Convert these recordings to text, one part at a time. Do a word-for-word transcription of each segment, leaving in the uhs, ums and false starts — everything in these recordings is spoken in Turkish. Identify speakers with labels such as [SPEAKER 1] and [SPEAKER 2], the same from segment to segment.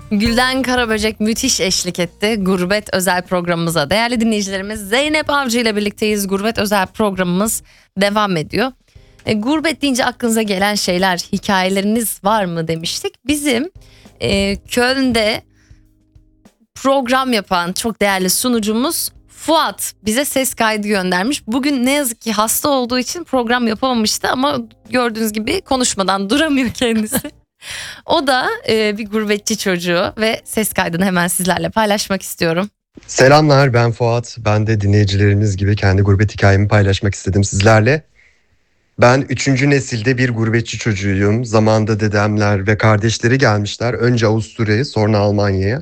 [SPEAKER 1] Gülden Karaböcek müthiş eşlik etti Gurbet özel programımıza. Değerli dinleyicilerimiz, Zeynep Avcı ile birlikteyiz. Gurbet özel programımız devam ediyor. E, gurbet deyince aklınıza gelen şeyler, hikayeleriniz var mı demiştik. Bizim e, Köln'de program yapan çok değerli sunucumuz Fuat bize ses kaydı göndermiş. Bugün ne yazık ki hasta olduğu için program yapamamıştı ama gördüğünüz gibi konuşmadan duramıyor kendisi. O da e, bir gurbetçi çocuğu ve ses kaydını hemen sizlerle paylaşmak istiyorum.
[SPEAKER 2] Selamlar, ben Fuat. Ben de dinleyicilerimiz gibi kendi gurbet hikayemi paylaşmak istedim sizlerle. Ben üçüncü nesilde bir gurbetçi çocuğuyum. Zamanında dedemler ve kardeşleri gelmişler. Önce Avusturya'ya, sonra Almanya'ya.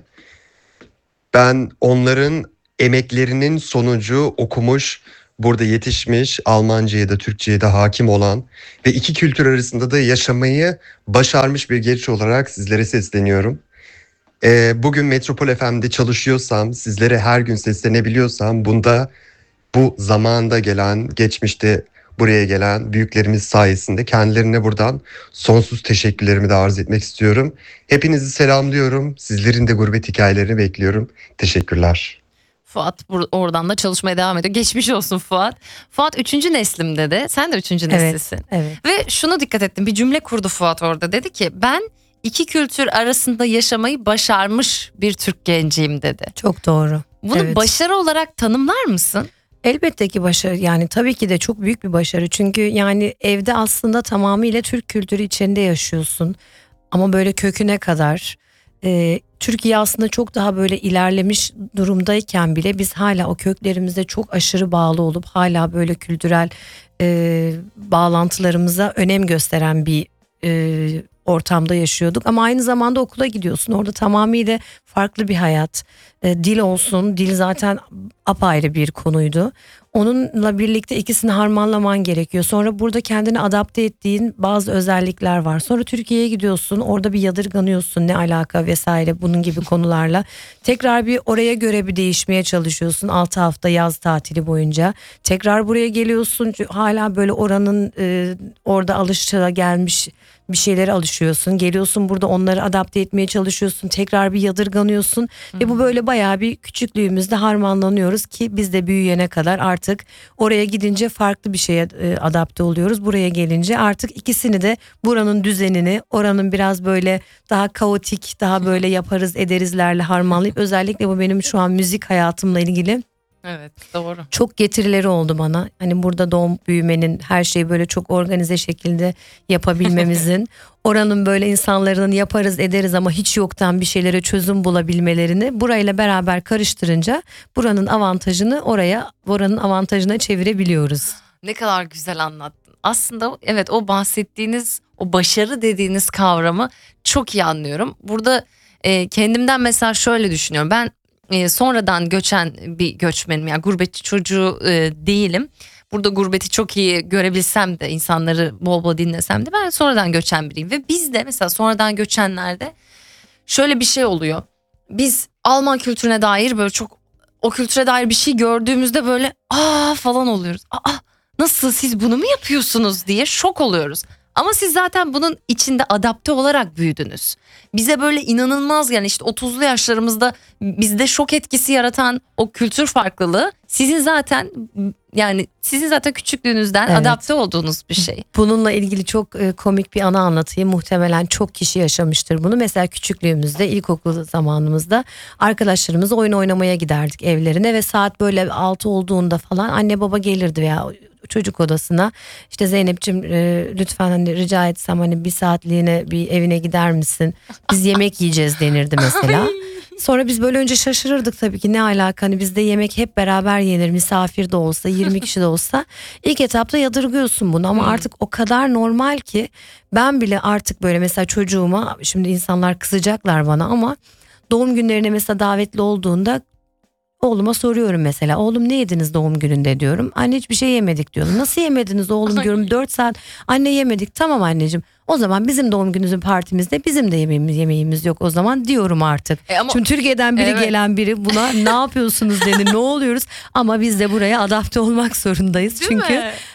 [SPEAKER 2] Ben onların emeklerinin sonucu okumuş, burada yetişmiş, Almanca'ya da Türkçe'ye de hakim olan ve iki kültür arasında da yaşamayı başarmış bir genç olarak sizlere sesleniyorum. Ee, bugün Metropol F M'de çalışıyorsam, sizlere her gün seslenebiliyorsam bunda bu zamanda gelen, geçmişte buraya gelen büyüklerimiz sayesinde kendilerine buradan sonsuz teşekkürlerimi de arz etmek istiyorum. Hepinizi selamlıyorum. Sizlerin de gurbet hikayelerini bekliyorum. Teşekkürler.
[SPEAKER 1] Fuat oradan da çalışmaya devam ediyor. Geçmiş olsun Fuat. Fuat üçüncü neslim dedi. Sen de üçüncü
[SPEAKER 3] Evet,
[SPEAKER 1] nesilsin.
[SPEAKER 3] evet.
[SPEAKER 1] Ve şunu dikkat ettim. Bir cümle kurdu Fuat orada. Dedi ki ben iki kültür arasında yaşamayı başarmış bir Türk genciyim dedi.
[SPEAKER 3] Çok doğru.
[SPEAKER 1] Bunu
[SPEAKER 3] Evet.
[SPEAKER 1] başarı olarak tanımlar mısın?
[SPEAKER 3] Elbette ki başarı, yani tabii ki de çok büyük bir başarı. Çünkü yani evde aslında tamamıyla Türk kültürü içinde yaşıyorsun. Ama böyle köküne kadar e, Türkiye aslında çok daha böyle ilerlemiş durumdayken bile biz hala o köklerimize çok aşırı bağlı olup hala böyle kültürel e, bağlantılarımıza önem gösteren bir e, ortamda yaşıyorduk. Ama aynı zamanda okula gidiyorsun, orada tamamıyla farklı bir hayat. E, dil olsun, dil zaten apayrı bir konuydu. Onunla birlikte ikisini harmanlaman gerekiyor. Sonra burada kendini adapte ettiğin bazı özellikler var. Sonra Türkiye'ye gidiyorsun, orada bir yadırganıyorsun, ne alaka vesaire bunun gibi konularla. Tekrar bir oraya göre bir değişmeye çalışıyorsun altı hafta yaz tatili boyunca. Tekrar buraya geliyorsun, hala böyle oranın e, orada alışılagelmiş bir şeylere alışıyorsun. Geliyorsun burada onları adapte etmeye çalışıyorsun. Tekrar bir yadırganıyorsun. Hı. Ve bu böyle bayağı bir küçüklüğümüzde harmanlanıyoruz ki biz de büyüyene kadar artık oraya gidince farklı bir şeye e, adapte oluyoruz. Buraya gelince artık ikisini de, buranın düzenini, oranın biraz böyle daha kaotik, daha böyle yaparız ederizlerle harmanlayıp, özellikle bu benim şu an müzik hayatımla ilgili
[SPEAKER 1] Evet, doğru.
[SPEAKER 3] çok getirileri oldu bana. Hani burada doğum büyümenin, her şeyi böyle çok organize şekilde yapabilmemizin, oranın böyle insanların yaparız ederiz ama hiç yoktan bir şeylere çözüm bulabilmelerini burayla beraber karıştırınca buranın avantajını oraya, oranın avantajına çevirebiliyoruz.
[SPEAKER 1] Ne kadar güzel anlattın. Aslında evet, o bahsettiğiniz, o başarı dediğiniz kavramı çok iyi anlıyorum. Burada e, kendimden mesela şöyle düşünüyorum. Ben e, sonradan göçen bir göçmenim, yani gurbetçi çocuğu e, değilim. Burada gurbeti çok iyi görebilsem de, insanları bol bol dinlesem de, ben sonradan göçen biriyim. Ve bizde mesela sonradan göçenlerde şöyle bir şey oluyor. Biz Alman kültürüne dair böyle çok, o kültüre dair bir şey gördüğümüzde böyle aa falan oluyoruz. Aa, nasıl, siz bunu mu yapıyorsunuz diye şok oluyoruz. Ama siz zaten bunun içinde adapte olarak büyüdünüz. Bize böyle inanılmaz, yani işte otuzlu yaşlarımızda bizde şok etkisi yaratan o kültür farklılığı sizin zaten, yani sizin zaten küçüklüğünüzden
[SPEAKER 3] Evet.
[SPEAKER 1] adapte olduğunuz bir şey.
[SPEAKER 3] Bununla ilgili çok e, komik bir anı anlatayım. Muhtemelen çok kişi yaşamıştır bunu. Mesela küçüklüğümüzde, ilkokul zamanımızda arkadaşlarımızla oyun oynamaya giderdik evlerine ve saat böyle altı olduğunda falan anne baba gelirdi veya çocuk odasına. İşte Zeynep'ciğim e, lütfen hani rica etsem hani bir saatliğine bir evine gider misin? Biz yemek yiyeceğiz denirdi mesela. Sonra biz böyle önce şaşırırdık tabii ki, ne alaka, hani bizde yemek hep beraber yenir, misafir de olsa yirmi kişi de olsa. İlk etapta yadırgıyorsun bunu ama
[SPEAKER 1] Hmm.
[SPEAKER 3] artık o kadar normal ki ben bile artık böyle mesela çocuğuma, şimdi insanlar kızacaklar bana ama doğum günlerine mesela davetli olduğunda oğluma soruyorum mesela, oğlum ne yediniz doğum gününde diyorum. Anne hiçbir şey yemedik diyorum. Nasıl yemediniz oğlum diyorum, dört saat. Anne yemedik, tamam anneciğim. O zaman bizim doğum günümüzün partimizde bizim de yemeğimiz, yemeğimiz yok o zaman diyorum artık.
[SPEAKER 1] E ama-
[SPEAKER 3] Şimdi Türkiye'den biri
[SPEAKER 1] Evet.
[SPEAKER 3] gelen biri buna ne yapıyorsunuz dedi, ne oluyoruz, ama biz de buraya adapte olmak zorundayız.
[SPEAKER 1] Değil
[SPEAKER 3] Çünkü
[SPEAKER 1] mi?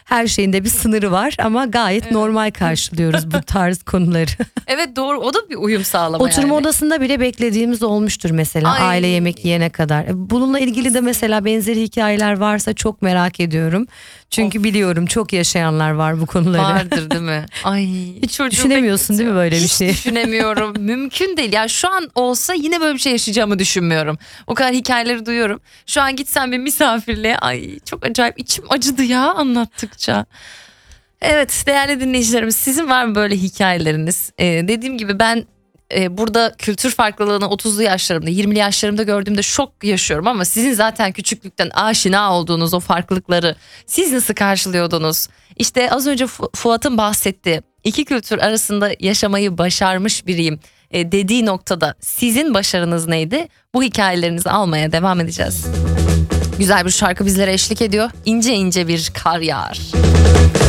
[SPEAKER 3] her şeyin de bir sınırı var ama gayet
[SPEAKER 1] Evet.
[SPEAKER 3] normal karşılıyoruz bu tarz konuları.
[SPEAKER 1] Evet doğru, o da bir uyum sağlama
[SPEAKER 3] Oturma
[SPEAKER 1] yani.
[SPEAKER 3] odasında bile beklediğimiz olmuştur mesela,
[SPEAKER 1] Ay.
[SPEAKER 3] aile yemek yiyene kadar. E, Bununla ilgili de mesela benzeri hikayeler varsa çok merak ediyorum. Çünkü biliyorum çok yaşayanlar var bu konuları.
[SPEAKER 1] Vardır değil mi? Ay,
[SPEAKER 3] Hiç
[SPEAKER 1] çocuğu
[SPEAKER 3] düşünemiyorsun değil mi böyle bir
[SPEAKER 1] Hiç
[SPEAKER 3] şey?
[SPEAKER 1] düşünemiyorum. Mümkün değil. Ya şu an olsa yine böyle bir şey yaşayacağımı düşünmüyorum. O kadar hikayeleri duyuyorum. Şu an gitsem bir misafirliğe, ay çok acayip içim acıdı ya anlattıkça. Evet değerli dinleyicilerimiz, sizin var mı böyle hikayeleriniz? Ee, dediğim gibi ben e, burada kültür farklılığını otuzlu yaşlarımda, yirmili yaşlarımda gördüğümde şok yaşıyorum ama sizin zaten küçüklükten aşina olduğunuz o farklılıkları siz nasıl karşılıyordunuz? İşte az önce Fu- Fuat'ın bahsettiği iki kültür arasında yaşamayı başarmış biriyim e, dediği noktada sizin başarınız neydi? Bu hikayelerinizi almaya devam edeceğiz. Güzel bir şarkı bizlere eşlik ediyor. İnce ince bir kar yağar.